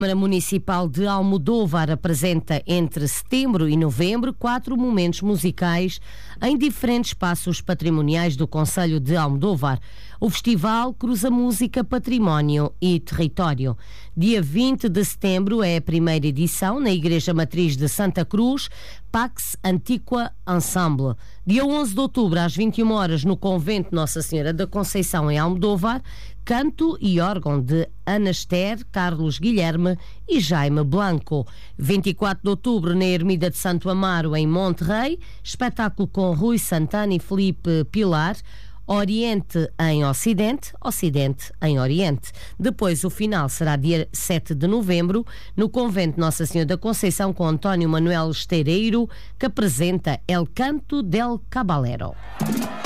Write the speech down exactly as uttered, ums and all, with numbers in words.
A Câmara Municipal de Almodóvar apresenta entre setembro e novembro quatro momentos musicais em diferentes espaços patrimoniais do concelho de Almodóvar. O festival cruza música, património e território. Dia vinte de setembro é a primeira edição na Igreja Matriz de Santa Cruz, Pax Antiqua Ensemble. Dia onze de outubro, às vinte e uma horas, no Convento Nossa Senhora da Conceição, em Almodóvar, canto e órgão de Anaster, Carlos Guilherme e Jaime Blanco. vinte e quatro de outubro, na Ermida de Santo Amaro, em Monterrey, espetáculo com Rui Santana e Felipe Pilar, Oriente em Ocidente, Ocidente em Oriente. Depois o final será dia sete de novembro, no Convento Nossa Senhora da Conceição, com António Manuel Esteireiro, que apresenta El Canto del Caballero.